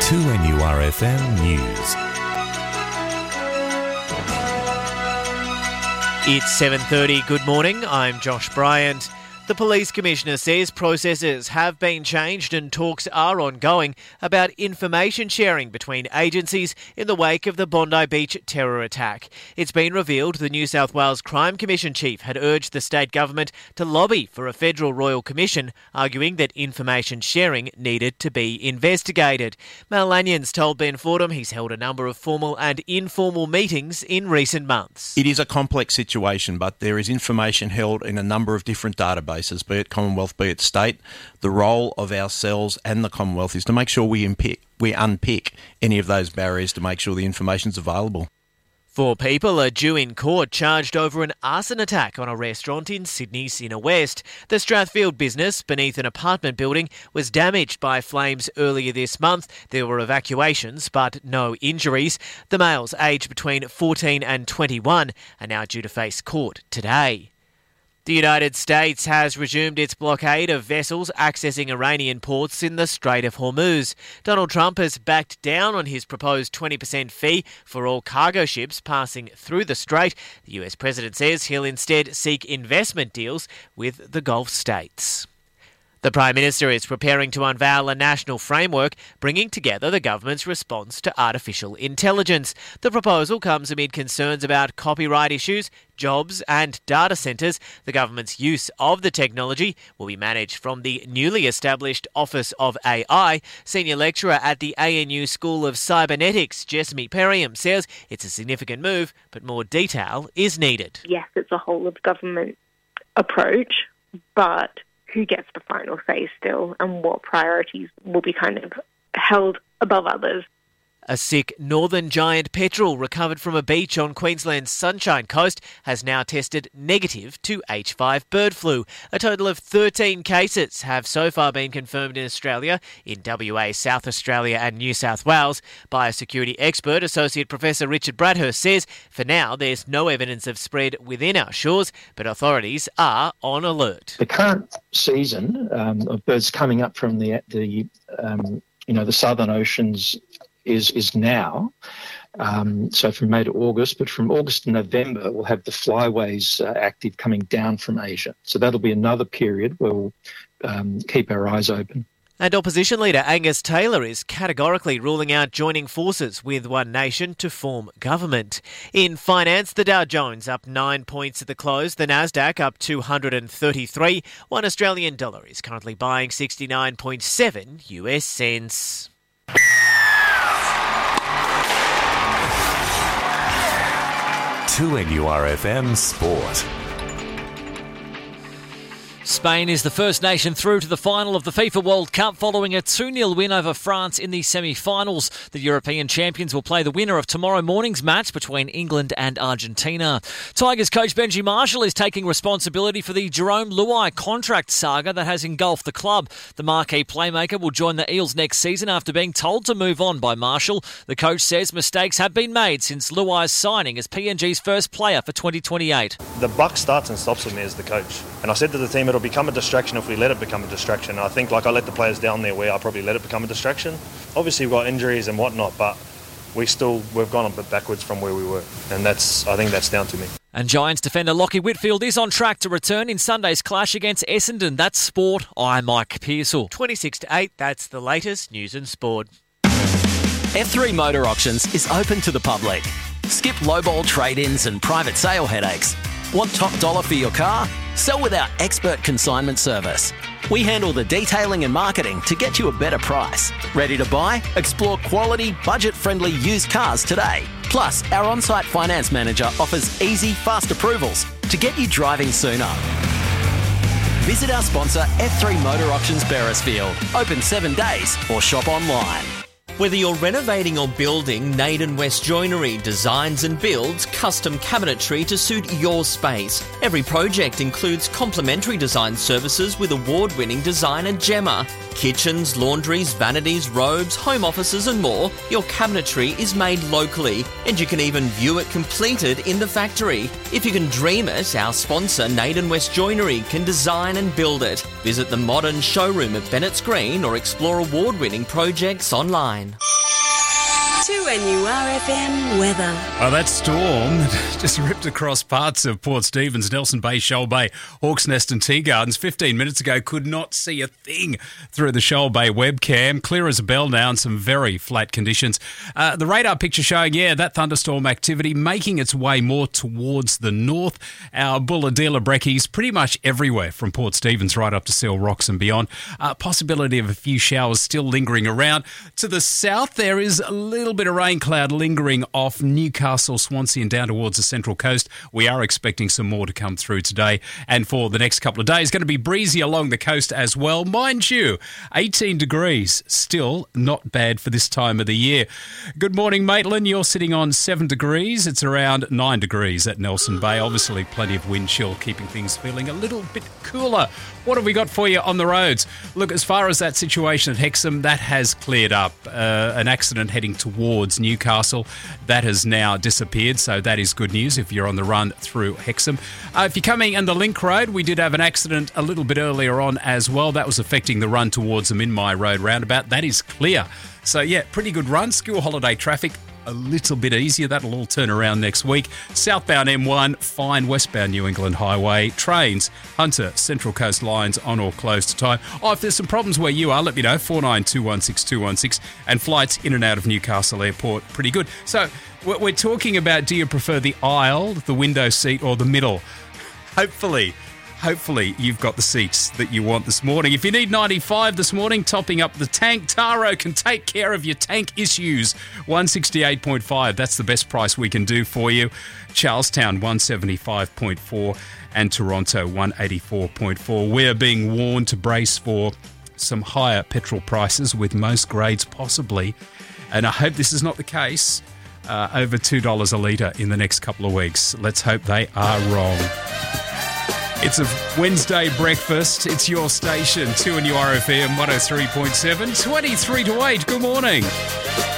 2NURFM News. It's 7:30. Good morning. I'm Josh Bryant. The Police Commissioner says processes have been changed and talks are ongoing about information sharing between agencies in the wake of the Bondi Beach terror attack. It's been revealed the New South Wales Crime Commission chief had urged the state government to lobby for a federal royal commission, arguing that information sharing needed to be investigated. Mal Lanyon's told Ben Fordham he's held a number of formal and informal meetings in recent months. It is a complex situation, but there is information held in a number of different databases, be it Commonwealth, be it state. The role of ourselves and the Commonwealth is to make sure we unpick any of those barriers to make sure the information's available. 4 people are due in court charged over an arson attack on a restaurant in Sydney's inner west. The Strathfield business, beneath an apartment building, was damaged by flames earlier this month. There were evacuations, but no injuries. The males, aged between 14 and 21, are now due to face court today. The United States has resumed its blockade of vessels accessing Iranian ports in the Strait of Hormuz. Donald Trump has backed down on his proposed 20% fee for all cargo ships passing through the strait. The US president says he'll instead seek investment deals with the Gulf states. The Prime Minister is preparing to unveil a national framework bringing together the government's response to artificial intelligence. The proposal comes amid concerns about copyright issues, jobs and data centres. The government's use of the technology will be managed from the newly established Office of AI. Senior lecturer at the ANU School of Cybernetics, Jessamy Perriam, says it's a significant move, but more detail is needed. Yes, it's a whole-of-government approach, but who gets the final say still and what priorities will be kind of held above others. A sick northern giant petrel recovered from a beach on Queensland's Sunshine Coast has now tested negative to H5 bird flu. A total of 13 cases have so far been confirmed in Australia, in WA, South Australia and New South Wales. Biosecurity expert Associate Professor Richard Bradhurst says for now there's no evidence of spread within our shores, but authorities are on alert. The current season of birds coming up from the southern oceans is now, so from May to August, but from August to November we'll have the flyways active coming down from Asia. So that'll be another period where we'll keep our eyes open. And opposition leader Angus Taylor is categorically ruling out joining forces with One Nation to form government. In finance, the Dow Jones up 9 points at the close, the Nasdaq up 233. $1 Australian dollar is currently buying 69.7 US cents. 2NURFM Sport. Spain is the first nation through to the final of the FIFA World Cup following a 2-0 win over France in the semi-finals. The European champions will play the winner of tomorrow morning's match between England and Argentina. Tigers coach Benji Marshall is taking responsibility for the Jerome Luai contract saga that has engulfed the club. The marquee playmaker will join the Eels next season after being told to move on by Marshall. The coach says mistakes have been made since Luai's signing as PNG's first player for 2028. The buck starts and stops with me as the coach. And I said to the team, it'll become a distraction if we let it become a distraction. I think I let the players down there where I probably let it become a distraction. Obviously we've got injuries and whatnot, but we've gone a bit backwards from where we were. And I think that's down to me. And Giants defender Lockie Whitfield is on track to return in Sunday's clash against Essendon. That's sport. I'm Mike Pearsall. 26-8, that's the latest news and sport. F3 Motor Auctions is open to the public. Skip lowball trade-ins and private sale headaches. Want top dollar for your car? Sell with our expert consignment service. We handle the detailing and marketing to get you a better price. Ready to buy? Explore quality, budget-friendly used cars today. Plus, our on-site finance manager offers easy, fast approvals to get you driving sooner. Visit our sponsor F3 Motor Auctions Beresfield. Open 7 days or shop online. Whether you're renovating or building, Naden West Joinery designs and builds custom cabinetry to suit your space. Every project includes complimentary design services with award-winning designer Gemma. Kitchens, laundries, vanities, robes, home offices and more. Your cabinetry is made locally and you can even view it completed in the factory. If you can dream it, our sponsor Naden West Joinery can design and build it. Visit the modern showroom at Bennett's Green or explore award-winning projects online. 2NURFM weather. Oh, that storm just ripped across parts of Port Stephens, Nelson Bay, Shoal Bay, Hawke's Nest and Tea Gardens 15 minutes ago. Could not see a thing through the Shoal Bay webcam. Clear as a bell now and some very flat conditions. The radar picture showing, that thunderstorm activity making its way more towards the north. Our Bulahdelah brekkies pretty much everywhere from Port Stephens right up to Seal Rocks and beyond. Possibility of a few showers still lingering around. To the south, there is a little bit of rain cloud lingering off Newcastle, Swansea and down towards the Central Coast. We are expecting some more to come through today and for the next couple of days. Going to be breezy along the coast as well. Mind you, 18 degrees, still not bad for this time of the year. Good morning, Maitland. You're sitting on 7 degrees. It's around 9 degrees at Nelson Bay. Obviously plenty of wind chill, keeping things feeling a little bit cooler. What have we got for you on the roads? Look, as far as that situation at Hexham, that has cleared up. An accident heading towards Newcastle, that has now disappeared, so that is good news if you're on the run through Hexham. If you're coming in the Link Road, we did have an accident a little bit earlier on as well. That was affecting the run towards the Minmai Road roundabout. That is clear. So, pretty good run. School holiday traffic a little bit easier. That'll all turn around next week. Southbound M1, fine. Westbound New England Highway. Trains, Hunter, Central Coast lines on or close to time. If there's some problems where you are, let me know. 49216216. And flights in and out of Newcastle Airport, pretty good. So we're talking about, do you prefer the aisle, the window seat or the middle? Hopefully you've got the seats that you want this morning. If you need 95 this morning, topping up the tank, Taro can take care of your tank issues. 168.5, that's the best price we can do for you. Charlestown, 175.4 and Toronto, 184.4. We're being warned to brace for some higher petrol prices with most grades possibly. And I hope this is not the case. Over $2 a litre in the next couple of weeks. Let's hope they are wrong. It's a Wednesday breakfast. It's your station, 2NURFM 103.7, 23 to 8. Good morning.